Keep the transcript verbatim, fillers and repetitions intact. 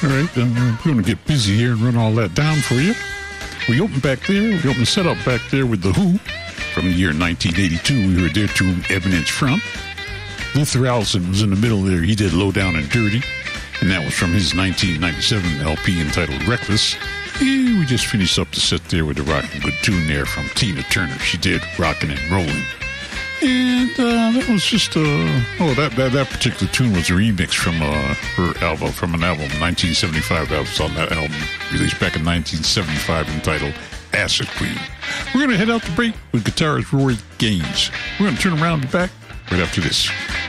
All right, uh, we're going to get busy here and run all that down for you. We opened back there. We opened the setup back there with The Who from the year nineteen eighty-two. We were there to Evan front. Luther Allison was in the middle there. He did Low Down and Dirty, and that was from his nineteen ninety-seven L P entitled Reckless. And we just finished up the set there with a rockin' good tune there from Tina Turner. She did Rockin' and Rollin'. And uh, that was just, uh, oh, that, that that particular tune was a remix from uh, her album, from an album, nineteen seventy-five. That was on that album, released back in nineteen seventy-five, entitled Acid Queen. We're going to head out to break with guitarist Roy Gaines. We're going to turn around and back right after this.